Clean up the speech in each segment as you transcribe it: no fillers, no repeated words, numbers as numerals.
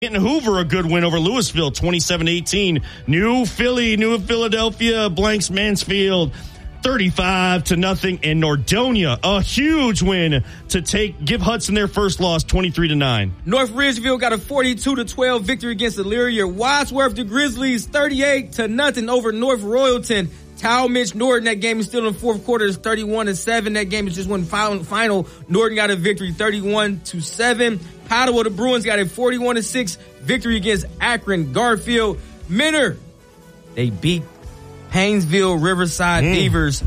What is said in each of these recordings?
Hoover, a good win over Louisville, 27-18. New Philadelphia blanks Mansfield, 35-0. And Nordonia, a huge win to give Hudson their first loss, 23-9. North Ridgeville got a 42-12 victory against Elyria. Wadsworth, the Grizzlies, 38-0 over North Royalton. Talmadge Norton, that game is still in the fourth quarter, is 31-7. That game is just one final. Norton got a victory, 31-7. Padua, the Bruins got a 41-6 victory against Akron. Garfield Minner, they beat Painesville Riverside Beavers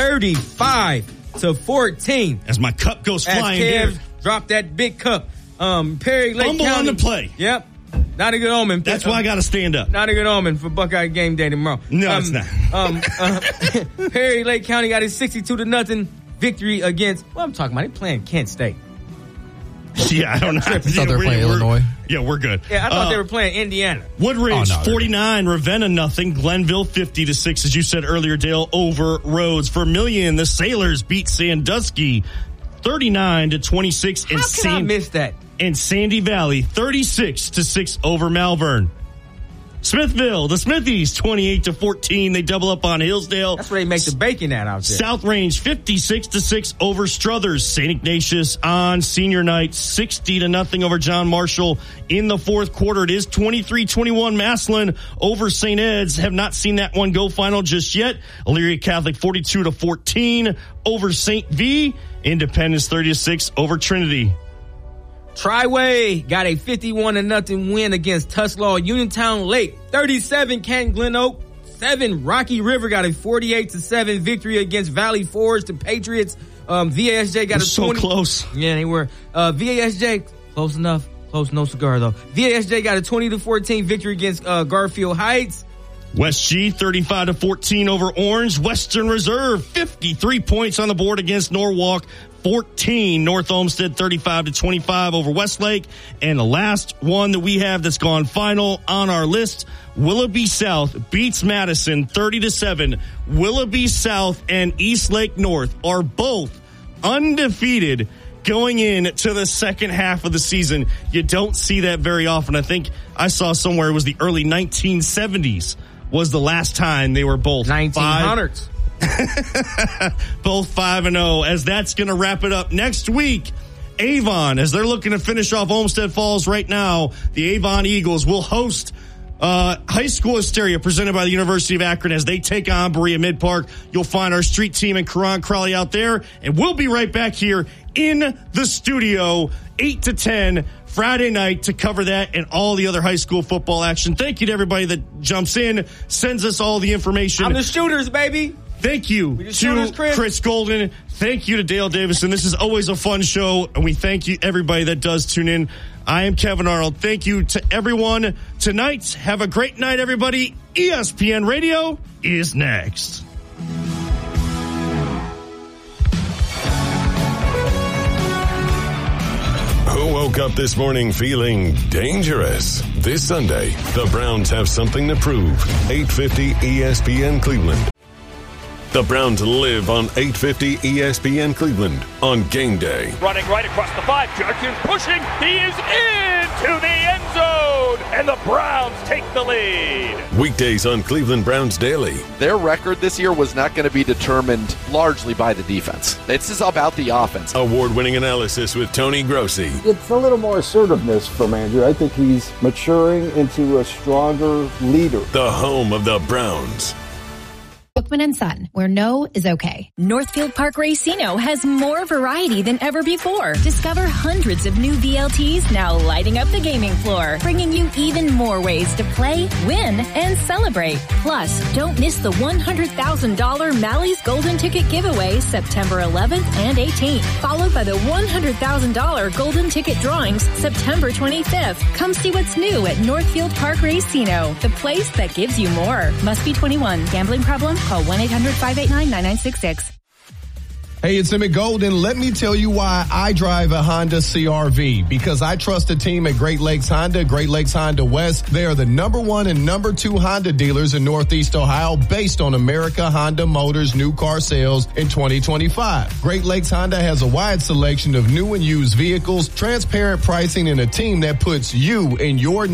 35-14. As my cup goes flying here. Kev dropped that big cup. Perry Lake Fumble County. on the play. Yep. Not a good omen. That's why I got to stand up. Not a good omen for Buckeye game day tomorrow. No, it's not. Perry Lake County got a 62-0 victory against, what I'm talking about, they playing Kent State. Yeah, I don't know. I thought they were playing Illinois. Yeah, we're good. Yeah, I thought they were playing Indiana. Woodridge, 49, Ravenna, nothing. Glenville, 50-6, as you said earlier, Dale, over Rhodes. Vermilion, the Sailors beat Sandusky, 39-26. How can I miss that? And Sandy Valley, 36-6 over Malvern. Smithville, the Smithies, 28-14. They double up on Hillsdale. That's where they make the bacon at out there. South Range, 56-6 over Struthers. St. Ignatius on senior night, 60-0 over John Marshall in the fourth quarter. It is 23-21. Massillon over St. Ed's. Have not seen that one go final just yet. Elyria Catholic, 42-14 over St. V. Independence, 30-6 over Trinity. Triway got a 51-0 win against Tuslaw. Uniontown Lake, 37. Canton Glen Oak, 7. Rocky River got a 48-7 victory against Valley Forge. The Patriots, VASJ got a 20. So close. Yeah, they were. VASJ, close enough. Close, no cigar though. VASJ got a 20-14 victory against Garfield Heights. West G, 35-14 over Orange. Western Reserve, 53 points on the board against Norwalk. 14. North Olmsted, 35-25 over Westlake. And the last one that we have that's gone final on our list, Willoughby South beats Madison 30-7. Willoughby South and Eastlake North are both undefeated going into the second half of the season. You don't see that very often. I think I saw somewhere it was the early 1970s was the last time they were both 1900s. Both 5-0, as that's going to wrap it up next week. Avon, as they're looking to finish off Olmsted Falls right now, the Avon Eagles will host High School Hysteria presented by the University of Akron as they take on Berea Mid-Park. You'll find our street team and Karan Crowley out there, and we'll be right back here in the studio 8 to 10 Friday night to cover that and all the other high school football action. Thank you to everybody that jumps in, sends us all the information. I'm the shooters, baby. Thank you to Chris Golden. Thank you to Dale Davison. This is always a fun show, and we thank you, everybody that does tune in. I am Kevin Arnold. Thank you to everyone tonight. Have a great night, everybody. ESPN Radio is next. Who woke up this morning feeling dangerous? This Sunday, the Browns have something to prove. 850 ESPN Cleveland. The Browns live on 850 ESPN Cleveland on game day. Running right across the 5. Jurgens pushing. He is into the end zone. And the Browns take the lead. Weekdays on Cleveland Browns Daily. Their record this year was not going to be determined largely by the defense. This is about the offense. Award-winning analysis with Tony Grossi. It's a little more assertiveness from Andrew. I think he's maturing into a stronger leader. The home of the Browns. Bookman & Son, where no is okay. Northfield Park Racino has more variety than ever before. Discover hundreds of new VLTs now lighting up the gaming floor, bringing you even more ways to play, win, and celebrate. Plus, don't miss the $100,000 Mally's Golden Ticket giveaway September 11th and 18th, followed by the $100,000 Golden Ticket drawings September 25th. Come see what's new at Northfield Park Racino, the place that gives you more. Must be 21. Gambling problem? Call 1-800-589-9966. Hey, it's Emmett Golden. Let me tell you why I drive a Honda CR-V. Because I trust the team at Great Lakes Honda, Great Lakes Honda West. They are the number 1 and number 2 Honda dealers in Northeast Ohio based on America Honda Motors new car sales in 2025. Great Lakes Honda has a wide selection of new and used vehicles, transparent pricing, and a team that puts you in your